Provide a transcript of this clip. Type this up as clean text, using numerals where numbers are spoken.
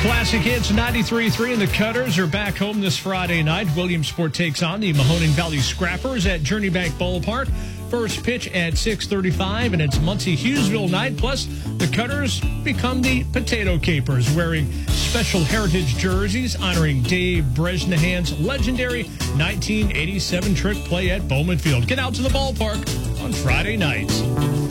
Classic Hits 93.3 and the Cutters are back home this Friday night. Williamsport takes on the Mahoning Valley Scrappers at Journey Bank Ballpark. First pitch at 6:35, and it's Muncie-Hughesville night. Plus, the Cutters become the Potato Capers, wearing special heritage jerseys honoring Dave Bresnahan's legendary 1987 trick play at Bowman Field. Get out to the ballpark on Friday nights.